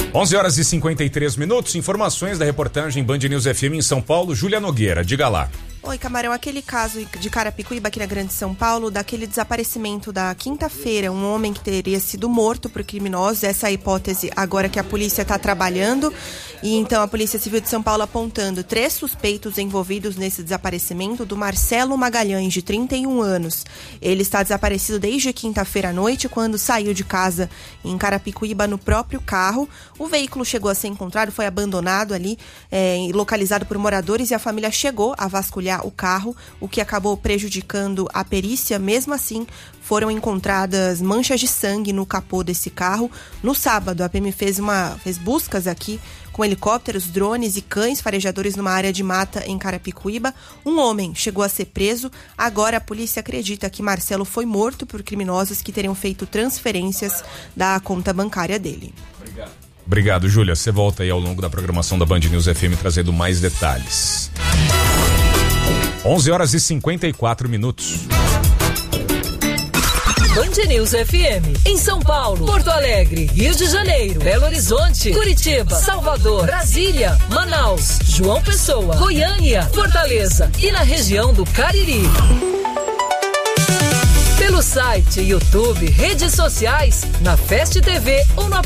11h53, informações da reportagem Band News FM em São Paulo, Júlia Nogueira, diga lá. Oi, Camarão, aquele caso de Carapicuíba, aqui na Grande São Paulo, daquele desaparecimento da quinta-feira, um homem que teria sido morto por criminosos, essa é a hipótese agora que a polícia está trabalhando, e então a Polícia Civil de São Paulo apontando 3 suspeitos envolvidos nesse desaparecimento do Marcelo Magalhães, de 31 anos. Ele está desaparecido desde quinta-feira à noite, quando saiu de casa em Carapicuíba no próprio carro. O veículo chegou a ser encontrado, foi abandonado ali, localizado por moradores, e a família chegou a vasculhar o carro, o que acabou prejudicando a perícia. Mesmo assim, foram encontradas manchas de sangue no capô desse carro. No sábado, a PM fez buscas aqui com helicópteros, drones e cães farejadores numa área de mata em Carapicuíba. Um homem chegou a ser preso. Agora a polícia acredita que Marcelo foi morto por criminosos que teriam feito transferências da conta bancária dele. Obrigado, Júlia. Você volta aí ao longo da programação da Band News FM trazendo mais detalhes. 11h54. Band News FM, em São Paulo, Porto Alegre, Rio de Janeiro, Belo Horizonte, Curitiba, Salvador, Brasília, Manaus, João Pessoa, Goiânia, Fortaleza e na região do Cariri. Pelo site, YouTube, redes sociais, na Fast TV ou no